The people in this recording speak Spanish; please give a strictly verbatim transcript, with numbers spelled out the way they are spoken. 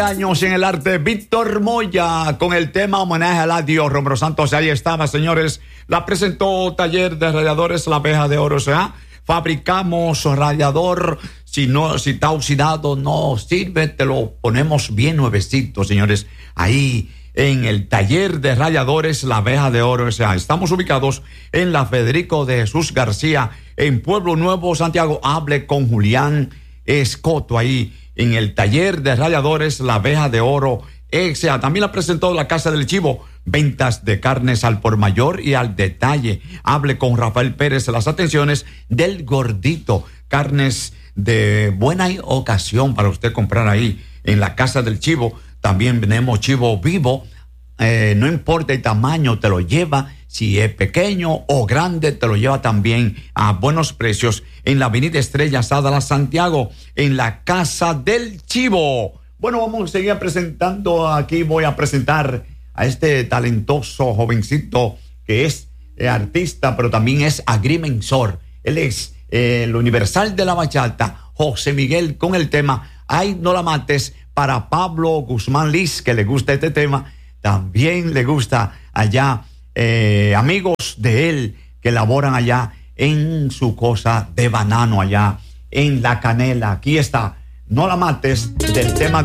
Años en el arte, Víctor Moya, con el tema homenaje a Eladio Romero Santos. Ahí estaba, señores. La presentó Taller de Radiadores La Abeja de Oro. O sea, fabricamos radiador. Si no, si está oxidado, no sirve. Te lo ponemos bien nuevecito, señores. Ahí en el Taller de Radiadores La Abeja de Oro. O sea, estamos ubicados en la Federico de Jesús García, en Pueblo Nuevo, Santiago. Hable con Julián Escoto ahí en el Taller de Radiadores La Abeja de Oro. O sea, también la presentó la Casa del Chivo, ventas de carnes al por mayor y al detalle. Hable con Rafael Pérez, las atenciones del Gordito, carnes de buena ocasión para usted comprar ahí en la Casa del Chivo. También tenemos chivo vivo, eh, no importa el tamaño, te lo lleva. Si es pequeño o grande, te lo lleva también a buenos precios en la Avenida Estrella Sadala, Santiago, en la Casa del Chivo. Bueno, vamos a seguir presentando. Aquí voy a presentar a este talentoso jovencito que es eh, artista, pero también es agrimensor. Él es eh, el Universal de la Bachata, José Miguel, con el tema Ay, no la mates, para Pablo Guzmán Liz, que le gusta este tema. También le gusta allá Eh, amigos de él que laboran allá en su cosa de banano allá en La Canela. Aquí está, No la mates, del tema